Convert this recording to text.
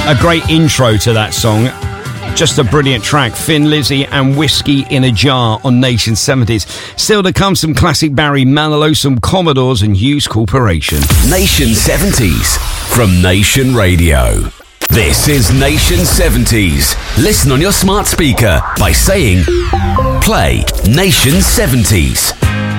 A great intro to that song. Just a brilliant track. Thin Lizzy and Whiskey in a Jar on Nation 70s. Still to come, some classic Barry Manilow, some Commodores and Hughes Corporation. Nation 70s from Nation Radio. This is Nation 70s. Listen on your smart speaker by saying, play Nation 70s.